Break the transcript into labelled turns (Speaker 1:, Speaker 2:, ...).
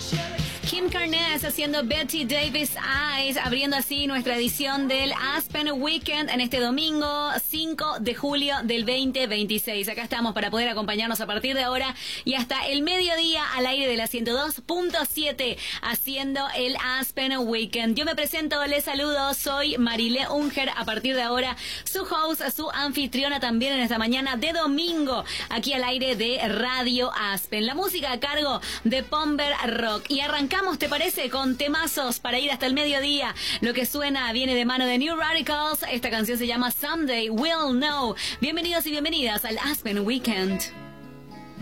Speaker 1: Kim Carnes haciendo Betty Davis Eyes, abriendo así nuestra edición del Aspen Weekend en este domingo 5 de julio del 2026. Acá estamos para poder acompañarnos a partir de ahora y hasta el mediodía al aire de la 102.7 haciendo el Aspen Weekend. Yo me presento, les saludo, soy Marilé Unger, a partir de ahora su host, su anfitriona también en esta mañana de domingo aquí al aire de Radio Aspen. La música a cargo de Pomber Rock y arrancamos, ¿te parece? Con temazos para ir hasta el mediodía. Lo que suena viene de mano de New Radicals. Esta canción se llama Someday We'll Know. Bienvenidos y bienvenidas al Aspen Weekend.